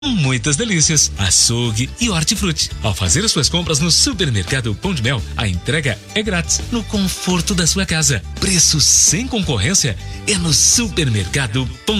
muitas delícias, açougue e hortifruti. Ao fazer as suas compras no Supermercado Pão de Mel, a entrega é grátis no conforto da sua casa. Preço sem concorrência é no Supermercado Pão